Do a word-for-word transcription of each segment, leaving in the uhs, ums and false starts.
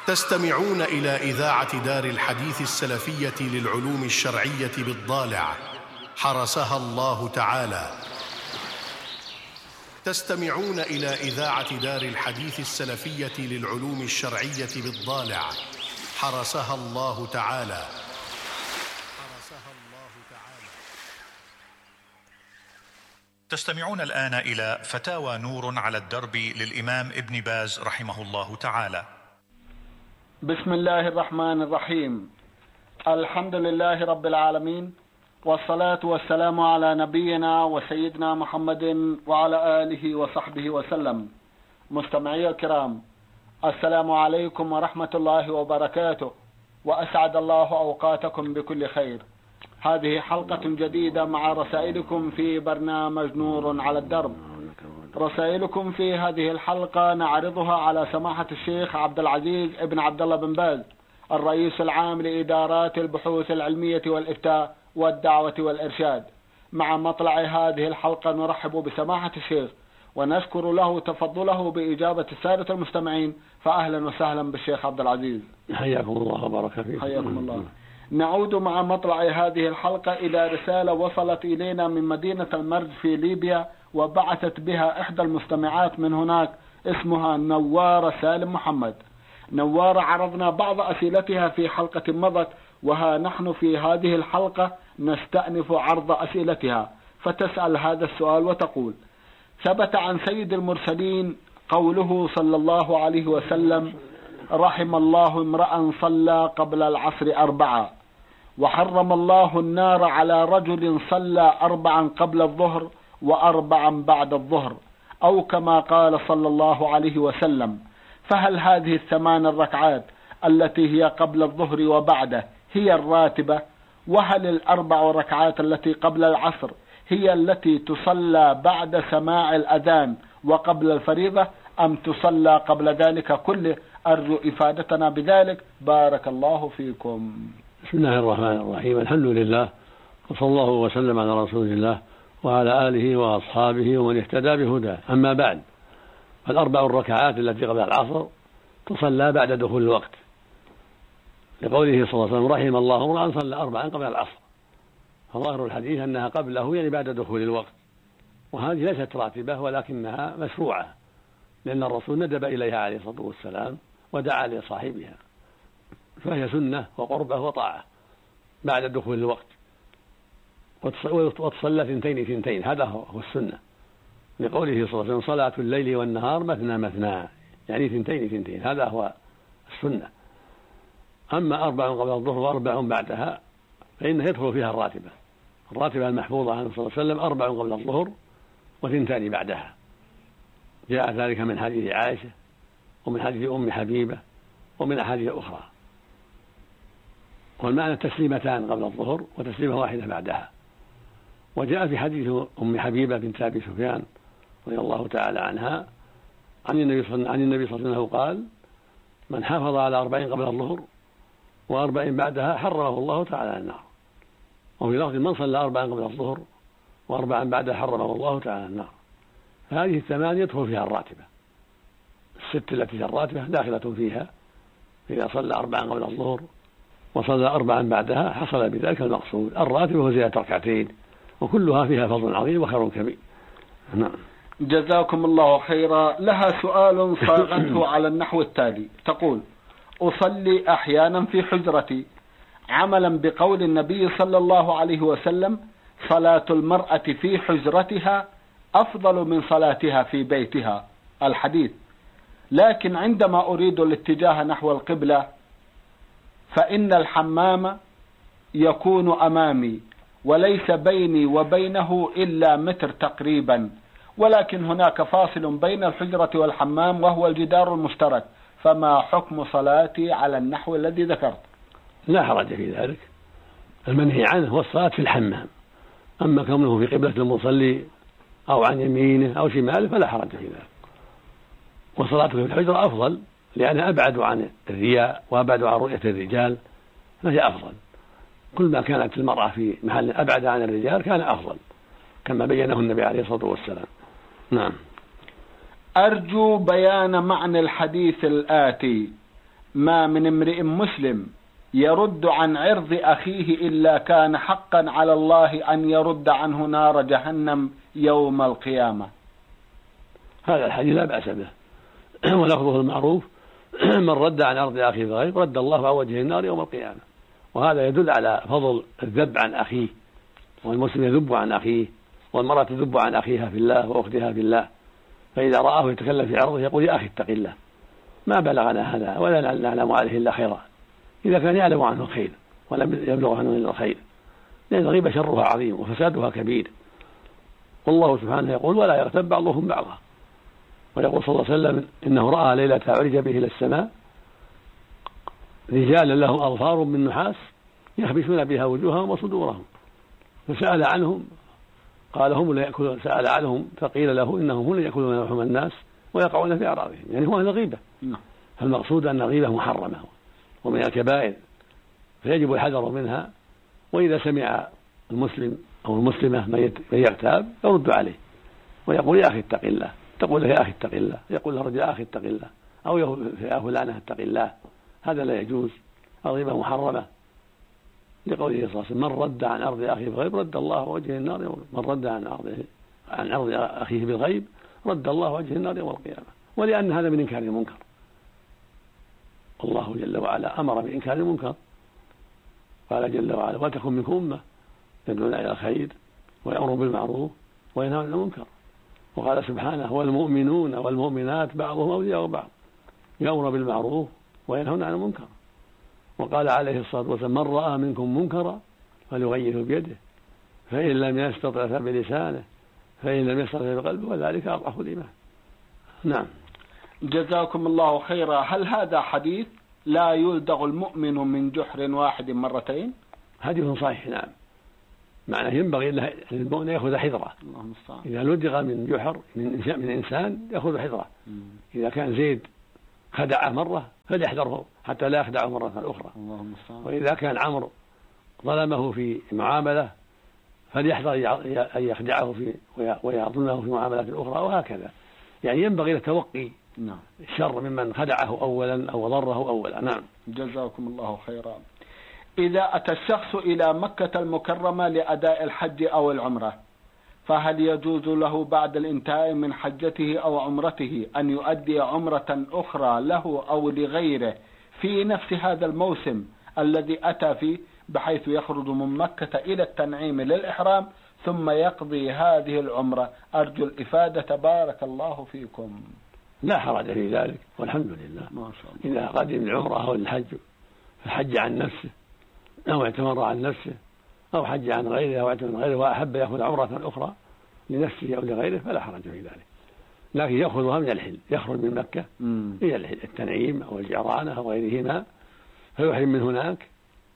تستمعون إلى إذاعة دار الحديث السلفية للعلوم الشرعية بالضالع حرسها الله تعالى. تستمعون إلى إذاعة دار الحديث السلفية للعلوم الشرعية بالضالع حرسها الله تعالى. تستمعون الآن إلى فتاوى نور على الدرب للإمام ابن باز رحمه الله تعالى. بسم الله الرحمن الرحيم. الحمد لله رب العالمين، والصلاة والسلام على نبينا وسيدنا محمد وعلى آله وصحبه وسلم. مستمعي الكرام، السلام عليكم ورحمة الله وبركاته، وأسعد الله أوقاتكم بكل خير. هذه حلقة جديدة مع رسائلكم في برنامج نور على الدرب. رسائلكم في هذه الحلقة نعرضها على سماحة الشيخ عبد العزيز ابن عبد الله بن باز، الرئيس العام لإدارات البحوث العلمية والإفتاء والدعوة والإرشاد. مع مطلع هذه الحلقة نرحب بسماحة الشيخ ونشكر له تفضله بإجابة السادة المستمعين، فأهلا وسهلا بالشيخ عبد العزيز. حياكم الله وبارك فيكم. حياكم الله. نعود مع مطلع هذه الحلقة إلى رسالة وصلت إلينا من مدينة المرج في ليبيا، وبعثت بها إحدى المستمعات من هناك، اسمها نوارة سالم محمد. نوارة عرضنا بعض أسئلتها في حلقة مضت، وها نحن في هذه الحلقة نستأنف عرض أسئلتها. فتسأل هذا السؤال وتقول: ثبت عن سيد المرسلين قوله صلى الله عليه وسلم: رحم الله امرأ صلى قبل العصر أربعة، وحرم الله النار على رجل صلى أربعا قبل الظهر وأربعا بعد الظهر، أو كما قال صلى الله عليه وسلم. فهل هذه الثمان الركعات التي هي قبل الظهر وبعده هي الراتبة؟ وهل الأربع ركعات التي قبل العصر هي التي تصلى بعد سماع الأذان وقبل الفريضة، أم تصلى قبل ذلك كله؟ أرجو إفادتنا بذلك، بارك الله فيكم. بسم الله الرحمن الرحيم. الحمد لله، وصلى الله وسلم على رسول الله وعلى آله وأصحابه ومن اهتدى بهداه. أما بعد، فالأربع الركعات التي قبل العصر تصلى بعد دخول الوقت، لقوله صلى الله عليه وسلم: رحم الله امرأ صلى أربعا قبل العصر. فظاهر الحديث أنها قبله، يعني بعد دخول الوقت، وهذه ليست راتبة ولكنها مشروعة، لأن الرسول ندب إليها عليه الصلاة والسلام ودعا لصاحبها، فهي سنة وقربة وطاعة بعد دخول الوقت، وتصلى ثنتين ثنتين، هذا هو السنة، لقوله صلى الله عليه وسلم: صلاة الليل والنهار مثنى مثنى، يعني ثنتين ثنتين، هذا هو السنة. أما أربع قبل الظهر وأربع بعدها فإنه يدخل فيها الراتبة الراتبة المحفوظة عنه صلى الله عليه وسلم: أربع قبل الظهر وثنتان بعدها. جاء ذلك من حديث عائشة ومن حديث أم حبيبة ومن أحاديث أخرى. والمعنى تسليمتان قبل الظهر وتسليمة واحدة بعدها. وجاء في حديث أم حبيبة بنت أبي سفيان رضي الله تعالى عنها عن النبي صلى الله عليه وسلم قال: من حافظ على أربعين قبل الظهر وأربعين بعدها حرمه الله تعالى النار. وفي لفظ: من صلى أربعا قبل الظهر وأربعا بعدها حرمه الله تعالى النار. هذه الثمان يدخل فيها الراتبة، الست التي في الراتبة داخلة فيها. إذا صلى أربعا قبل الظهر وصلى أربعا بعدها حصل بذلك المقصود. الراتبة هو زيادة ركعتين، وكلها فيها فضل عظيم وخير كبير. نعم. جزاكم الله خيرا. لها سؤال صاغته على النحو التالي، تقول: أصلي أحيانا في حجرتي عملا بقول النبي صلى الله عليه وسلم: صلاة المرأة في حجرتها أفضل من صلاتها في بيتها، الحديث. لكن عندما أريد الاتجاه نحو القبلة فإن الحمام يكون أمامي وليس بيني وبينه إلا متر تقريبا، ولكن هناك فاصل بين الحجرة والحمام وهو الجدار المشترك، فما حكم صلاتي على النحو الذي ذكرت؟ لا حرج في ذلك. المنهي عنه هو الصلاة في الحمام، أما كونه في قبلة المصلي أو عن يمينه أو شماله فلا حرج في ذلك. وصلاته في الحجرة أفضل، لأنها أبعد عن الرياء وأبعد عن رؤية الرجال، فهي أفضل. كل ما كانت المرأة في محل أبعد عن الرجال كان أفضل، كما بينه النبي عليه الصلاة والسلام. نعم. أرجو بيان معنى الحديث الآتي: ما من امرئ مسلم يرد عن عرض أخيه إلا كان حقا على الله أن يرد عنه نار جهنم يوم القيامة. هذا الحديث لا بأس به ولفظه المعروف من رد عن عرض أخيه بغيب رد الله على وجه النار يوم القيامة. وهذا يدل على فضل الذب عن أخيه، والمسلم يذب عن أخيه، والمرأة تذب عن أخيها في الله وأختها في الله، فإذا رآه يتكلم في عرضه يقول يا أخي اتق الله، ما بلغنا هذا ولا نعلم عليه إلا خيرا، إذا كان يعلم عنه الخير ولم يبلغ عنه إلا الخير، لأن الغيبة شرها عظيم وفسادها كبير. والله سبحانه يقول ولا يغتب بعضهم بعضا، ويقول صلى الله عليه وسلم إنه رأى ليلة عرج به إلى السماء رجالا لهم أظفار من نحاس يخبشون بها وجوههم وصدورهم، فسأل عنهم قال هم لا يأكلون، سأل عنهم فقيل له إنهم هم لا يأكلون لحوم الناس ويقعون في أعراضهم، يعني هو أهل الغيبة. فالمقصود أن الغيبة محرمة ومن الكبائر فيجب الحذر منها، وإذا سمع المسلم أو المسلمة من يغتاب يرد عليه ويقول يا أخي اتق الله، تقول له يا أخي اتق الله، يقول له رجل يا أخي اتق الله، أو يا فلانة اتق الله، هذا لا يجوز، الغيبة محرمة، لقوله صلى الله عليه وسلم من رد عن عرض أخيه بالغيب رد الله وجه النار يوم، من رد عن عرضه عن عرض أخيه بالغيب رد الله وجه النار يوم القيامة، ولأن هذا من إنكار المنكر، الله جل وعلا أمر بإنكار المنكر، قال جل وعلا وتكن منكم أمة يدعون إلى الخير ويأمرون بالمعروف وينهون عن المنكر، وقال سبحانه والمؤمنون والمؤمنات بعضهم أولياء بعض يأمرون بالمعروف وينهون عن المنكر، وقال عليه الصلاة والسلام من رأى منكم منكرا فليغيره بيده فإن لم يستطع فبلسانه فإن لم يستطع بقلبه وذلك أضعف الإيمان. نعم. جزاكم الله خيرا. هل هذا حديث لا يلدغ المؤمن من جحر واحد مرتين؟ حديث صحيح. نعم، معناه ينبغي للمؤمن يأخذ حذره، إذا لدغ من جحر من إنسان يأخذ حذره، إذا كان زيد خدعه مرة فليحذره حتى لا يخدعه مرة أخرى، وإذا كان عمرو ظلمه في معاملة فليحذر أن يخدعه في ويظلمه في معاملات أخرى، وهكذا، يعني ينبغي التوقي الشر ممن خدعه أولا أو ضره أولا. نعم. جزاكم الله خيرا. إذا أتى الشخص إلى مكة المكرمة لأداء الحج أو العمرة، فهل يجوز له بعد الانتهاء من حجته أو عمرته أن يؤدي عمرة أخرى له أو لغيره في نفس هذا الموسم الذي أتى فيه، بحيث يخرج من مكة إلى التنعيم للإحرام ثم يقضي هذه العمرة؟ أرجو الإفادة بارك الله فيكم. لا حرج في ذلك والحمد لله. ما شاء الله. إذا قدم العمرة أو الحج فحج عن نفسه أو اعتمر عن نفسه أو حج عن غيره أو اعتمر عن غيره وأحب يأخذ عمرة أخرى لنفسه أو لغيره فلا حرج في ذلك، لكن يأخذها من الحل، يخرج من مكة إلى التنعيم أو الجعرانة أو غيرهما فيحرم من هناك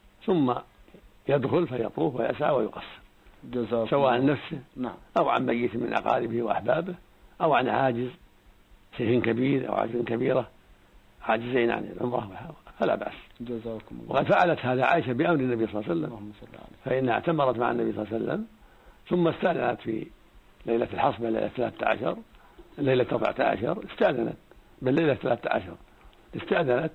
ثم يدخل فيطوف ويسعى ويقصر، سواء عن نفسه أو عن ميت من أقاربه وأحبابه أو عن عاجز شيخ كبير أو عاجز كبيرة عاجزين عن العمرة فلا بأس. جزاكم الله. وقد فعلت هذا عائشة بأمر النبي صلى الله عليه وسلم، فإنها اعتمرت مع النبي صلى الله عليه وسلم ثم استأذنت في ليلة الحصبة ليلة ثلاثة عشر ليلة أربعة عشر استأذنت بل ليلة ثلاثة عشر استأذنت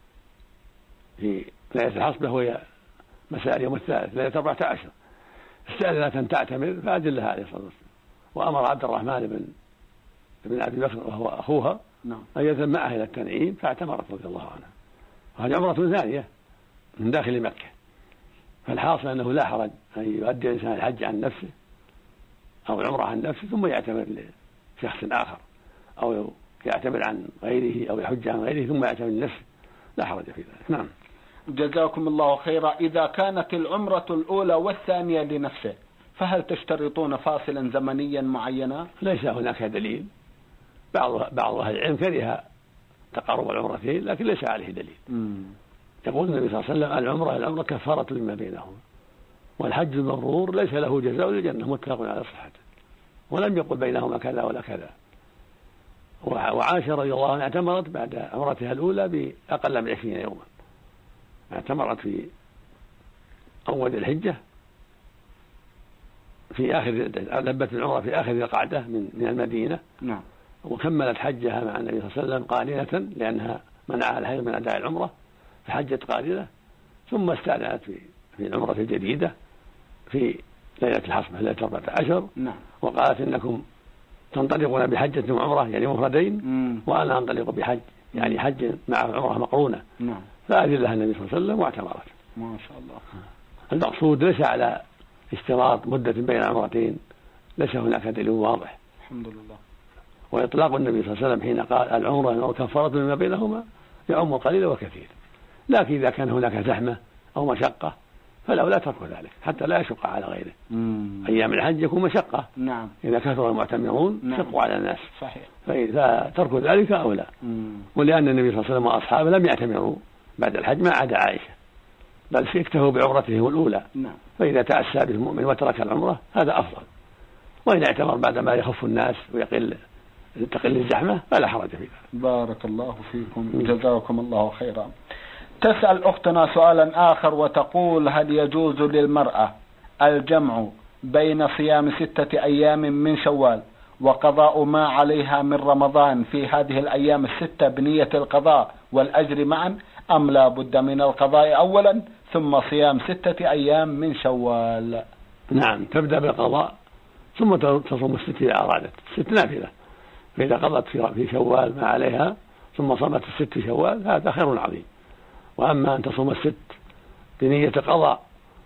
في ليلة الحصبة وهي مساء اليوم الثالث ليلة أربعة عشر استأذنت أن تعتمر فأجلها عليه الصلاة والسلام، وأمر عبد الرحمن بن ابن أبي بكر وهو أخوها نعم. أن يذهب معه إلى التنعيم فاعتمرت رضي الله عنها، وهذه عمرة ثانية من داخل مكة، فالحاصل أنه لا حرج أن يؤدي الإنسان الحج عن نفسه أو العمرة عن نفسه ثم يعتمر لشخص آخر، أو يعتمر عن غيره أو يحج عن غيره ثم يعتمر لنفسه، لا حرج في ذلك. نعم. جزاكم الله خيرا. إذا كانت العمرة الأولى والثانية لنفسه فهل تشترطون فاصلا زمنيا معينا؟ ليس هناك دليل، بعض بعض أهل العلم كره تقارب العمرتين لكن ليس عليه دليل. مم. يقول النبي صلى الله عليه وسلم العمرة العمرة كفارة لما بينهما، والحج المبرور ليس له جزاء للجنة، متفق على صحته، ولم يقل بينهما كذا ولا كذا. وعائشة رضي الله عنها اعتمرت بعد عمرتها الأولى بأقل من عشرين يوما، اعتمرت في أول الحجة في آخر لبت العمرة في آخر القعدة من من المدينة نعم. وكملت حجها مع النبي صلى الله عليه وسلم قارنة لأنها منعها الحيض من أداء العمرة فحجت قارنة، ثم استأذنت في في العمرة الجديدة في ليلة الحصبة ليلة أربعة عشر، نعم. وقالت إنكم تنطلقون بحجة وعمرة يعني مفردين، وأنا أنطلق بحج يعني حج مع عمرة مقرونة. نعم. فأذن لها النبي صلى الله عليه وسلم واعتمرت. ما شاء الله. المقصود ليس على اشتراط مدة بين عمرتين، ليس هناك دليل واضح. الحمد لله. وإطلاق النبي صلى الله عليه وسلم حين قال العمرة كفارة مما بينهما يعم القليل وكثير، لكن إذا كان هناك زحمة أو مشقة فالأولى ترك ذلك حتى لا يشق على غيره. مم. أيام الحج يكون مشقة. نعم. إذا كثر المعتمرون نعم. شقوا على الناس. صحيح. فترك ذلك أولى. ولأن النبي صلى الله عليه وسلم وأصحابه لم يعتمروا بعد الحج ما عدا عائشة، بل اكتفوا بعمرتهم الأولى. نعم. فإذا تأسى به المؤمن وترك العمرة هذا أفضل، وإن اعتمر بعدما يخف الناس ويقل تقل الزحمة فلا حرج في ذلك. بارك الله فيكم. جزاكم الله خيرا. تسأل أختنا سؤالا آخر وتقول: هل يجوز للمرأة الجمع بين صيام ستة أيام من شوال وقضاء ما عليها من رمضان في هذه الأيام الستة بنية القضاء والأجر معا، أم لا بد من القضاء أولا ثم صيام ستة أيام من شوال؟ نعم، تبدأ بالقضاء ثم تصوم الست إذا أرادت، الست نافلة، فإذا قضت في شوال ما عليها ثم صامت الست في شوال هذا خير عظيم. وأما أن تصوم الست بنية قضاء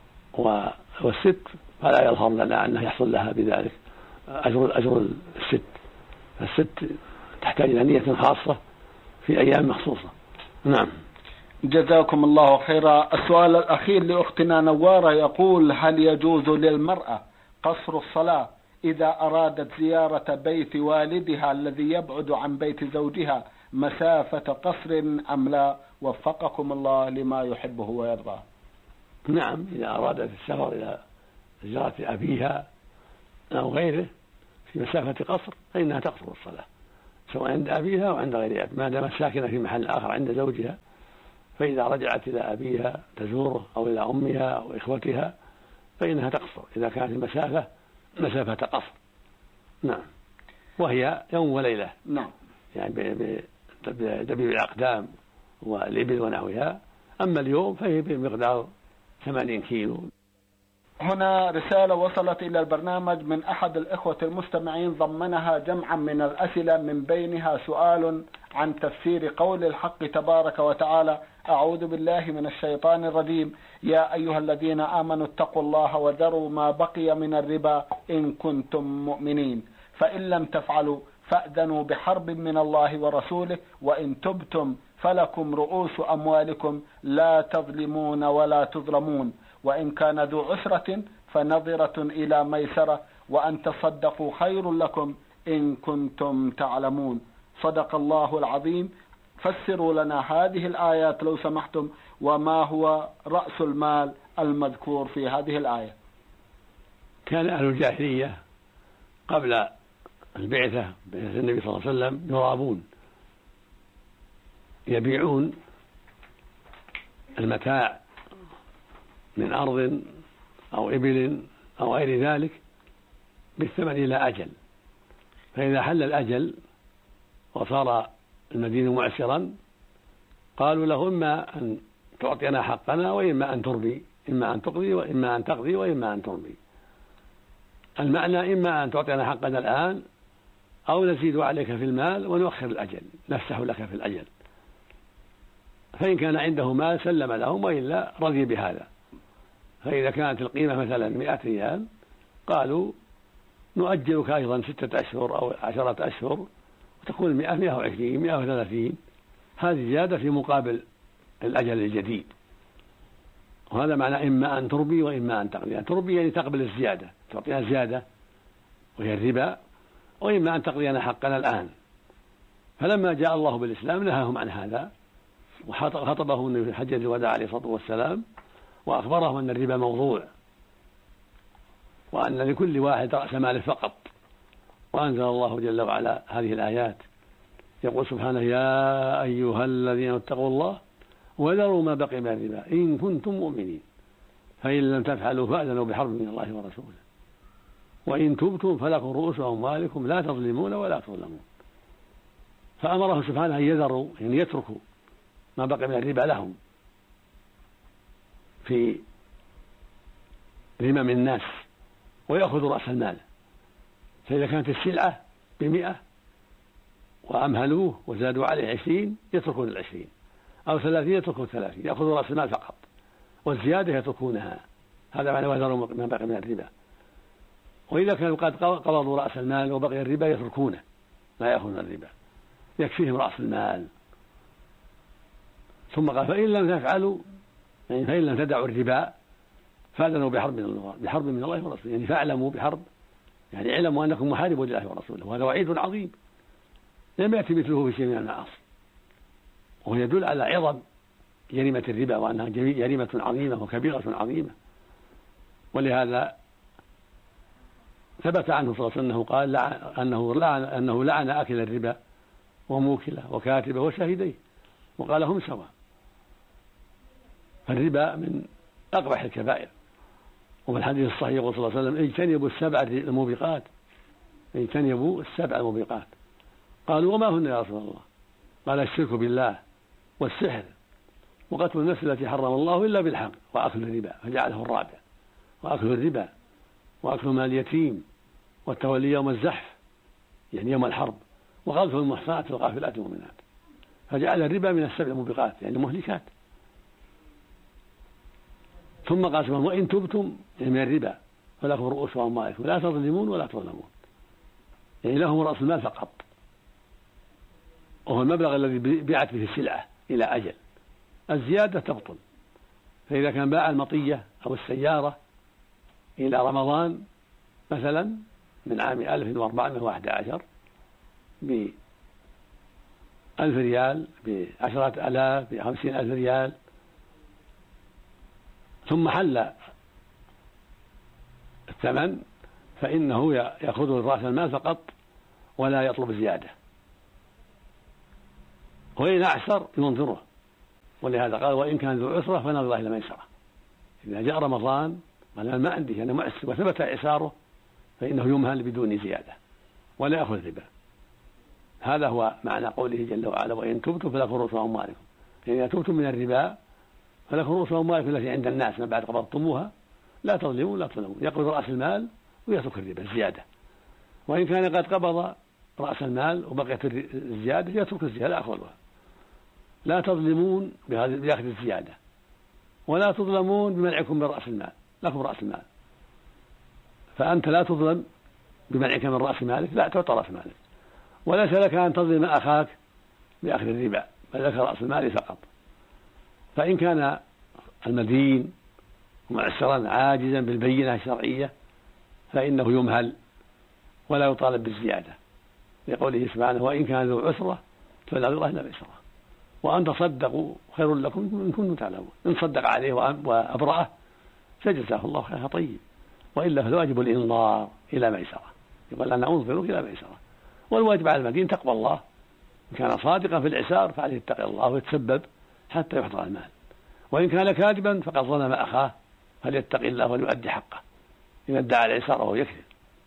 والست فلا يظهر لنا أنه يحصل لها بذلك أجر أجر الست، فالست تحتاج إلى نية خاصة في أيام مخصوصة. نعم. جزاكم الله خيرا. السؤال الأخير لأختنا نوارة يقول: هل يجوز للمرأة قصر الصلاة إذا أرادت زيارة بيت والدها الذي يبعد عن بيت زوجها مسافة قصر أم لا؟ وفقكم الله لما يحبه ويرضاه. نعم، إذا أرادت السفر إلى زيارة أبيها أو غيره في مسافة قصر فإنها تقصر الصلاة سواء عند أبيها أو عند غير أبيها، ما دامت ساكنة في محل آخر عند زوجها. فإذا رجعت إلى أبيها تزوره أو إلى أمها أو إخوتها فإنها تقصر إذا كانت المسافة مسافة قصر. نعم، وهي يوم وليلة. نعم، يعني بدبيب الأقدام والإبل ونحوها. أما اليوم فهي بمقدار ثمانين كيلو. هنا رسالة وصلت إلى البرنامج من أحد الإخوة المستمعين ضمنها جمعا من الأسئلة، من بينها سؤال عن تفسير قول الحق تبارك وتعالى: أعوذ بالله من الشيطان الرجيم، يا أيها الذين آمنوا اتقوا الله وذروا ما بقي من الربا إن كنتم مؤمنين، فإن لم تفعلوا فأذنوا بحرب من الله ورسوله، وإن تبتم فلكم رؤوس أموالكم لا تظلمون ولا تظلمون، وإن كان ذو عسرة فنظرة إلى ميسرة، وأن تصدقوا خير لكم إن كنتم تعلمون. صدق الله العظيم. فسروا لنا هذه الآيات لو سمحتم، وما هو رأس المال المذكور في هذه الآية؟ كان أهل الجاهلية قبل البعثة بعثة النبي صلى الله عليه وسلم يرابون، يبيعون المتاع من أرض أو إبل أو غير ذلك بالثمن إلى أجل، فإذا حل الأجل وصار المدين معسرا قالوا له: إما أن تعطينا حقنا وإما أن تربي، إما أن تقضي وإما أن تقضي وإما أن تربي. المعنى إما أن تعطينا حقنا الآن أو نزيد عليك في المال ونؤخر الأجل، نفسح لك في الأجل. فإن كان عنده مال سلم لهم، وإلا رضي بهذا. فإذا كانت القيمة مثلا مئة ريال قالوا: نؤجلك أيضا ستة أشهر أو عشرة أشهر وتكون المئة مئة وعشرين مئة وثلاثين، هذه زيادة في مقابل الأجل الجديد. وهذا معنى إما أن تربي وإما أن تقضي. يعني تربي يعني تقبل الزيادة، تعطيها زيادة وهي الربا، وإما أن تقضينا حقنا الآن. فلما جاء الله بالإسلام نهاهم عن هذا، وخطبهم النبي في حجة الوداع عليه الصلاة والسلام وأخبرهم أن الربا موضوع، وأن لكل واحد رأس ماله فقط. وأنزل الله جل وعلا هذه الآيات يقول سبحانه: يا أيها الذين اتقوا الله وذروا ما بقي من الربا إن كنتم مؤمنين، فإن لم تفعلوا فأذنوا بحرب من الله ورسوله، وإن تبتم فلكم رؤوس أموالكم لا تظلمون ولا تظلمون. فأمره سبحانه أن يذروا، يعني يتركوا ما بقي من الربا لهم في ذمم الناس ويأخذ رأس المال. فإذا كانت السلعة بمئة وأمهلوه وزادوا عليه عشرين يتركون العشرين، أو ثلاثين يتركون ثلاثين، يأخذوا رأس المال فقط والزيادة يتركونها. هذا معنى وذروا ما بقي من الربا. وإذا كانوا قد قبضوا رأس المال وبقي الربا يتركونه لا يأخذون الربا، يكفيهم رأس المال. ثم قال فإن لم تفعلوا، يعني فإن لم تدعوا الربا فأذنوا بحرب من الله بحرب من الله ورسوله، يعني فاعلموا بحرب، يعني اعلموا أنكم محاربون لله ورسوله، وهذا وعيد عظيم لم يأتي مثله في شيء من المعاصي، وهو يدل على عظم جريمة الربا وأنها جريمة عظيمة وكبيرة عظيمة. ولهذا ثبت عنه صلى الله عليه وسلم أنه قال أنه لعن, أنه لعن آكل الربا وموكله وكاتبه وشاهديه وقال هم سواء. فالربا من أقبح الكبائر. وفي الحديث الصحيح يقول صلى الله عليه وسلم اجتنبوا السبع الموبقات، اجتنبوا السبع الموبقات. قالوا وما هن يا رسول الله؟ قال الشرك بالله والسحر وقتل النفس التي حرم الله إلا بالحق وأكل الربا، فجعله الرابع، وأكل الربا وأكل مال اليتيم والتولي يوم الزحف يعني يوم الحرب وقذف المحصنات والغافلات المؤمنات، فجعل الربا من السبع الموبقات يعني مهلكات. ثم قال سبحانه وإن تبتم يعني من الربا فلكم رؤوس أموالكم لا تظلمون ولا تظلمون، يعني لهم رأس المال فقط، وهو المبلغ الذي بيعت به السلعة إلى أجل. الزيادة تبطل. فإذا كان باع المطية أو السيارة إلى رمضان مثلا من عام ألف وأربعمائة وأحد عشر بألف ريال بعشرة آلاف بخمسين ألف ريال، ثم حل الثمن فإنه يأخذ رأس المال فقط ولا يطلب زيادة، وإن أعسر ينظره. ولهذا قال وإن كان ذو عسرة فنظر إلى ميسرة. إذا جاء رمضان قال ما عندي أنا معسر وثبت إعساره فإنه يمهل بدون زيادة ولا يأخذ ربا. هذا هو معنى قوله جل وعلا وإن تبتم فلكم رؤوس أموالكم، يعني إذا تبتم من الربا فلكم رؤوس أموالكم التي عند الناس من بعد قبضتموها لا تظلمون لا تظلمون، يقبض رأس المال ويترك الربا الزيادة. وإن كان قد قبض رأس المال وبقيت الزيادة يترك الزيادة لا يأخذها. لا تظلمون بأخذ الزيادة ولا تظلمون بمنعكم من رأس المال، لكم رأس المال، فأنت لا تظلم بمنعك من رأس مالك، لا تعطى رأس مالك، وليس لك أن تظلم أخاك بأخذ الربا بل لك رأس المال فقط. فإن كان المدين معسرا عاجزا بالبينة الشرعية فإنه يمهل ولا يطالب بالزيادة، لقوله سبحانه وإن كان ذو عسرة فنظرة إلى ميسرة وأن تصدقوا خير لكم إن كنتم تعلمون. إن صدق عليه وأبرأه فجزاه الله خيرا طيب، وإلا فالواجب الإنظار إلى ميسرة، يقول أنا أنظرك إلى ميسرة. والواجب على المدين تقوى الله، إن كان صادقا في الإعسار فعليه يتقي الله ويتسبب حتى يحضر المال، وإن كان كاذبا فقد ظلم أخاه فليتقي الله وليؤدي حقه إذا ادعى الإعسار وهو يكذب.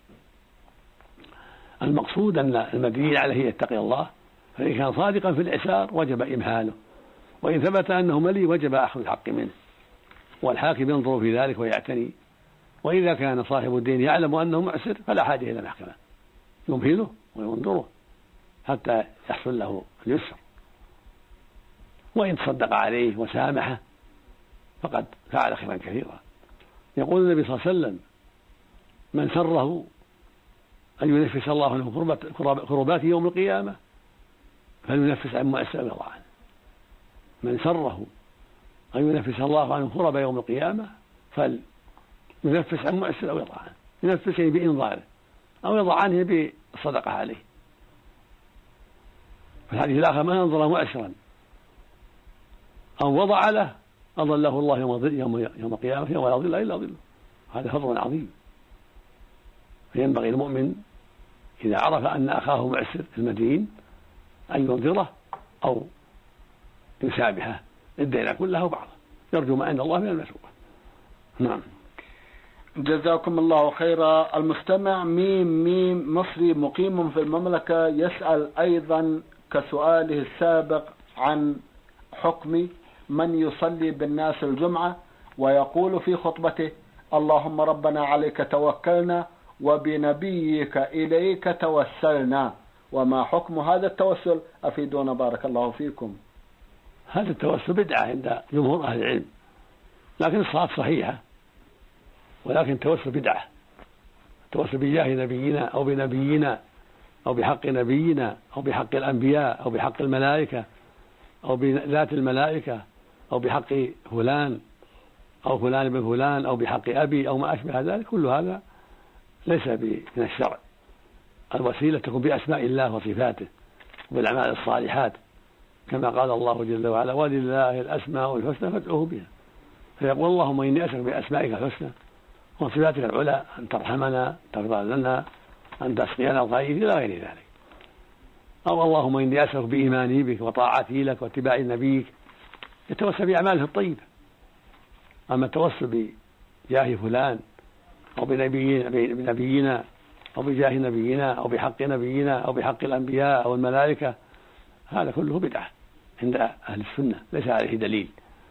المقصود أن المدين عليه يتقي الله، فإن كان صادقا في الإعسار وجب إمهاله، وإن ثبت أنه ملي وجب أخذ الحق منه، والحاكم ينظر في ذلك ويعتني. وإذا كان صاحب الدين يعلم أنه معسر فلا حاجة إلى محكمة، يمهله وينظره حتى يحصل له اليسر. وإن تصدق عليه وسامحه فقد فعل خيرا كثيرا. يقول النبي صلى الله عليه وسلم من سره أن ينفس الله عنه كربات يوم القيامة فلينفس عن مؤسر ويرضى عنه. من سره أن ينفس الله عنه كرب يوم القيامة فلينفس عن مؤسر أو يرضى عنه، ينفس بإنظاره أو يرضى عنه بالصدقة عليه. في الحديث الآخر من أنظر مؤسرا أو وضع له أظله الله يوم يوم يوم القيامة يوم لا ظل إلا ظله. هذا فضل عظيم. فينبغي المؤمن إذا عرف أن أخاه معسر في المدين أن ينظره أو يسامحه الدين كله وبعضه، يرجو ما عند الله من المسؤول. نعم. جزاكم الله خيرا. المستمع ميم ميم مصري مقيم في المملكة يسأل أيضا كسؤاله السابق عن حكم من يصلي بالناس الجمعة ويقول في خطبته: اللهم ربنا عليك توكلنا وبنبيك إليك توسلنا. وما حكم هذا التوسل؟ أفيدونا بارك الله فيكم. هذا التوسل بدعة عند جمهور أهل العلم، لكن الصلاة صحيحة، ولكن التوسل بدعة. التوسل بجاه نبينا أو بنبينا أو بحق نبينا أو بحق الأنبياء أو بحق الملائكة أو بذات الملائكة أو بحق فلان أو فلان بن فلان أو بحق أبي أو ما أشبه ذلك، كل هذا ليس من الشرع. الوسيلة تكون بأسماء الله وصفاته وبالأعمال الصالحات، كما قال الله جل وعلا: ولله الأسماء الحسنى فادعوه بها. فيقول: اللهم إني أسألك بأسمائك الحسنى وصفاتك العلى أن ترحمنا، تغفر لنا، أن تسقينا الخير إلى غير ذلك. أو اللهم إني أسألك بإيماني بك وطاعتي لك واتباع نبيك، يتوسل بأعماله الطيبة. أما التوسل بجاه فلان أو بنبينا أو بجاه نبينا أو بحق نبينا أو بحق الأنبياء أو الملائكة، هذا كله بدعة عند أهل السنة، ليس عليه دليل.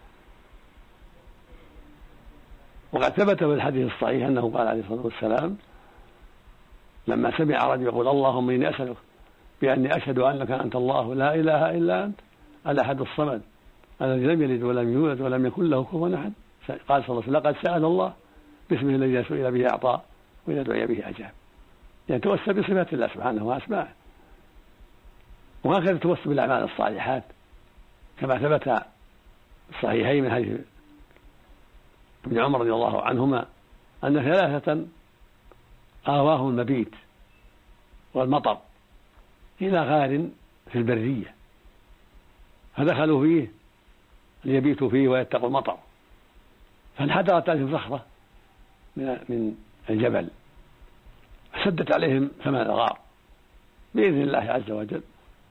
وقد ثبت في الحديث الصحيح أنه قال عليه الصلاة والسلام لما سمع رجل يقول: اللهم إني أسألك بأني أشهد أنك أنت الله لا إله إلا أنت الأحد الصمد الذي لم يلد ولم يولد ولم يكن له كفوا أحد، قال صلى الله عليه وسلم: لقد سأل الله باسمه الذي سئل به أعطى وإذا دعي به أجاب. يعني توسل بصفات الله سبحانه وأسماءه. وهكذا التوسل بالأعمال الصالحات، كما ثبت الصحيحين من حديث ابن عمر رضي الله عنهما أن ثلاثة آواهم المبيت والمطر إلى غار في البرية، فدخلوا فيه ليبيتوا فيه ويتقوا المطر، فانحدرت عليهم صخرة من الجبل فسدت عليهم ثمن الغار بإذن الله عز وجل،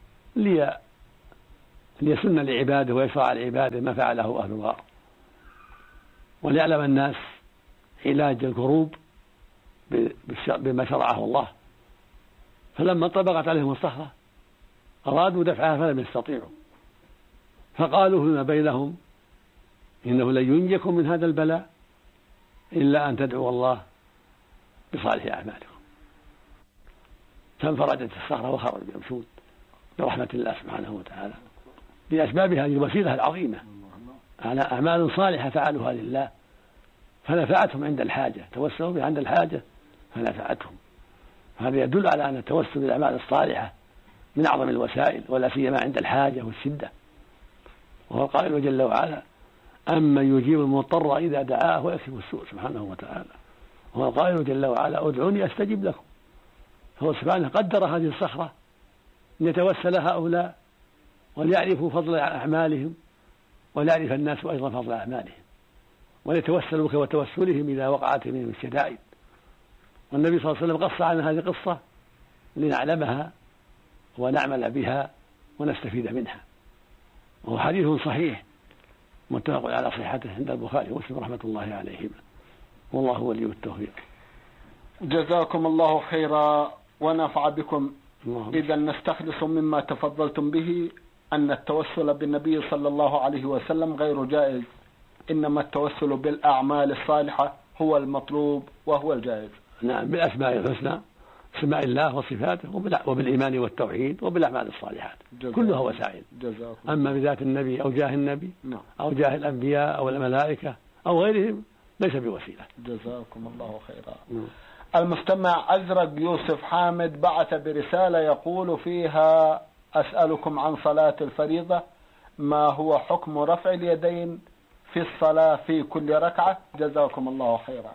ليسن لعباده ويشرع لعباده ما فعله أهل الغار، وليعلم الناس علاج الكروب بما شرعه الله. فلما انطبقت عليهم الصخرة أرادوا دفعها فلم يستطيعوا، فقالوا فيما بينهم: إنه لن ينجكم من هذا البلاء إلا أن تدعوا الله بصالح أعمالكم. فانفرجت الصخرة وخرجوا يمشون برحمة الله سبحانه وتعالى بأسباب هذه الوسيلة العظيمة على أعمال صالحة فعلوها لله فنفعتهم عند الحاجة، توسلوا بها عند الحاجة فنفعتهم. هذا يدل على أن التوسل بالأعمال الصالحة من أعظم الوسائل، ولا سيما عند الحاجة والشدة. وهو القائل جل وعلا: أمن يجيب المضطر إذا دعاه ويكشف السوء سبحانه وتعالى. وهو القائل جل وعلا: ادعوني أستجب لكم. فهو سبحانه قدر هذه الصخرة أن يتوسل هؤلاء وليعرفوا فضل أعمالهم وليعرف الناس أيضا فضل أعمالهم وليتوسلوا وتوسلهم إذا وقعت منهم الشدائد. والنبي صلى الله عليه وسلم قص عن هذه القصة لنعلمها ونعمل بها ونستفيد منها. وهو حديث صحيح متفق على صحته عند البخاري ومسلم رحمة الله عليهما، والله ولي التوفيق. جزاكم الله خيرا ونفع بكم. إذا نستخلص مما تفضلتم به أن التوسل بالنبي صلى الله عليه وسلم غير جائز، إنما التوسل بالأعمال الصالحة هو المطلوب وهو الجائز. نعم، بالأسماء الحسنى، اسماء الله وصفاته، وبالإيمان والتوحيد وبالأعمال الصالحات، كلها وسائل. أما بذات النبي أو جاه النبي نعم. أو جاه الأنبياء أو الملائكة أو غيرهم ليس بوسيلة. جزاكم الله خيرا. نعم. المستمع أزرق يوسف حامد بعث برسالة يقول فيها: أسألكم عن صلاة الفريضة، ما هو حكم رفع اليدين في الصلاة في كل ركعة؟ جزاكم الله خيرا.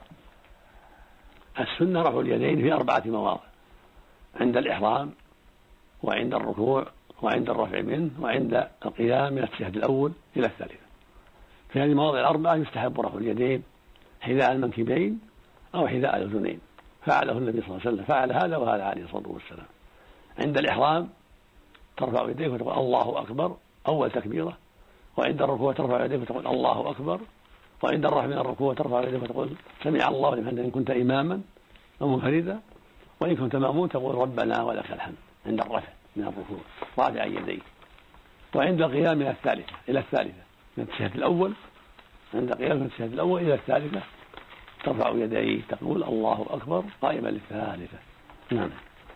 السنة رفع اليدين في أربعة مواضع: عند الإحرام وعند الركوع وعند الرفع منه وعند القيام من التشهد الأول إلى الثالثة. في هذه المواضع الأربعة يستحب رفع اليدين حذاء المنكبين أو حذاء الأذنين، فعله النبي صلى الله عليه وسلم، فعل هذا وهذا عليه الصلاة والسلام. عند الإحرام ترفع يديك وتقول الله أكبر أول تكبيرة، وعند الركوع ترفع يديك وتقول الله أكبر، وعند الرفع من الركوع ترفع يديك وتقول سمع الله لمن حمده إن كنت إماما أو منفردا، وإن كنت مأمون تقول ربنا ولك الحمد عند الرفع من الركوع رافعا يديك. وعند القيام إلى الثالثة إلى الثالثة من التشهد الأول، عند قيام من التشهد الأول إلى الثالثة ترفع يديك تقول الله أكبر قائما للثالثة. نعم.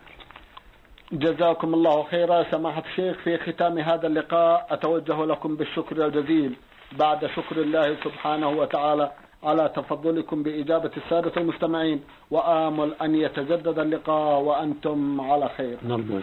جزاكم الله خيرا سماحة الشيخ. في ختام هذا اللقاء أتوجه لكم بالشكر الجزيل بعد شكر الله سبحانه وتعالى على تفضلكم بإجابة السادة المستمعين، وآمل أن يتجدد اللقاء وأنتم على خير.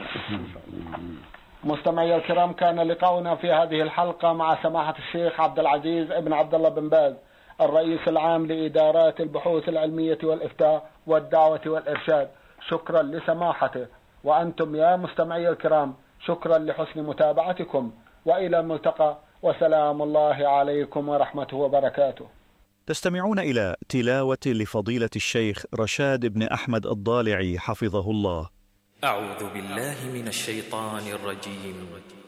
مستمعي الكرام، كان لقاؤنا في هذه الحلقة مع سماحة الشيخ عبد العزيز ابن عبد الله بن باز، الرئيس العام لإدارات البحوث العلمية والإفتاء والدعوة والإرشاد. شكرا لسماحته، وأنتم يا مستمعي الكرام شكرا لحسن متابعتكم، وإلى الملتقى، وسلام الله عليكم ورحمته وبركاته. تستمعون إلى تلاوة لفضيلة الشيخ رشاد بن أحمد الضالعي حفظه الله. أعوذ بالله من الشيطان الرجيم.